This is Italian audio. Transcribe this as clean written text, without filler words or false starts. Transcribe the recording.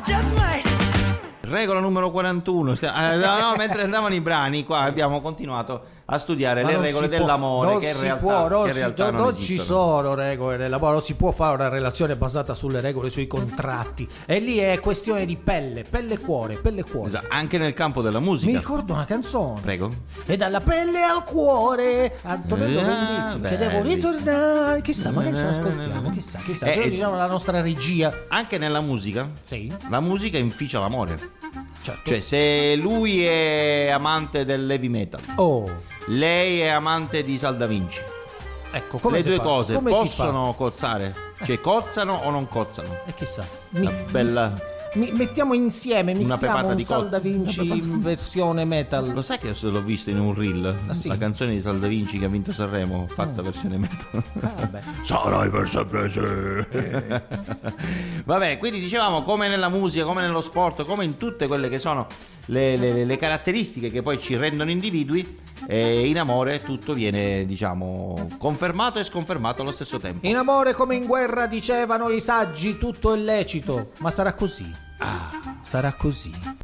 just might. Regola numero 41. No, mentre andavano i brani qua abbiamo continuato a studiare le regole dell'amore, che in realtà non ci sono regole dell'amore, non si può fare una relazione basata sulle regole, sui contratti, e lì è questione di pelle e cuore. Esatto, anche nel campo della musica. Mi ricordo una canzone. Prego. E dalla pelle al cuore Antonello Venditti, che devo ritornare, chissà, magari ce l'ascoltiamo, chissà, diciamo la nostra regia. Anche nella musica, sì, la musica inficia l'amore. Certo. Cioè, se lui è amante dell'heavy metal, lei è amante di Sal Da Vinci, ecco, come le due cose come possono cozzare? Cioè, cozzano o non cozzano? E chissà, mettiamo insieme, mixiamo un Sal Da Vinci in versione metal. Lo sai che l'ho visto in un reel? Sì. La canzone di Sal Da Vinci che ha vinto Sanremo, fatta versione metal. Sarai per sempre. Vabbè, quindi dicevamo, come nella musica, come nello sport, come in tutte quelle che sono le caratteristiche che poi ci rendono individui, in amore tutto viene, diciamo, confermato e sconfermato allo stesso tempo. In amore come in guerra, dicevano i saggi, tutto è lecito, ma sarà così. Sarà così.